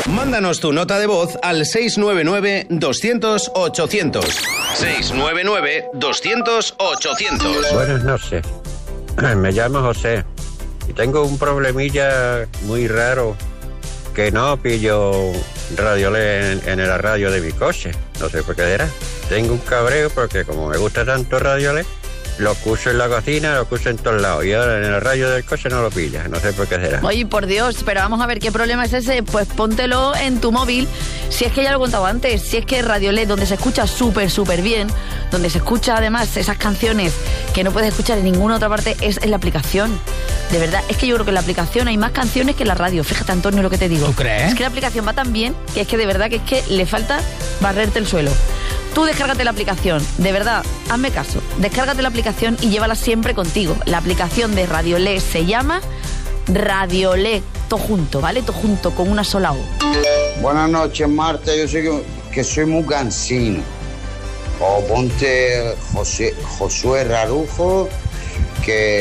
Mándanos tu nota de voz al 699-200-800. 699-200-800. Buenas noches. Me llamo José y tengo un problemilla muy raro que no pillo radiolé en la radio de mi coche. No sé por qué será. Tengo un cabreo porque como me gusta tanto radiolé, lo uso en la cocina, lo uso en todos lados. Y ahora en la radio del coche no lo pilla. No sé por qué será. Oye, por Dios, pero vamos a ver qué problema es ese. Pues póntelo en tu móvil. Si es que ya lo he contado antes, si es que Radioled, donde se escucha súper bien, donde se escucha además esas canciones que no puedes escuchar en ninguna otra parte, es en la aplicación. De verdad, es que yo creo que en la aplicación hay más canciones que en la radio. Fíjate, Antonio, lo que te digo. ¿Tú crees? Es que la aplicación va tan bien que es que de verdad que es que le falta barrerte el suelo. Tú descárgate la aplicación, de verdad, hazme caso. Descárgate la aplicación y llévala siempre contigo. La aplicación de Radioled se llama Radioled, todo junto, ¿vale? Todo junto, con una sola O. Buenas noches, Marta. Yo sé que soy muy cansino. O ponte Josué Rarujo, que